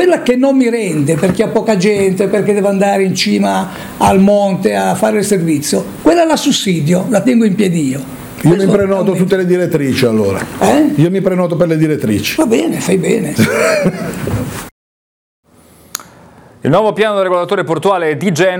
Quella che non mi rende perché ha poca gente, perché deve andare in cima al monte a fare il servizio, quella la sussidio, la tengo in piedi io. Io mi prenoto tutte le direttrici allora. Io mi prenoto per le direttrici. Va bene, fai bene. Il nuovo piano del regolatore portuale di Genova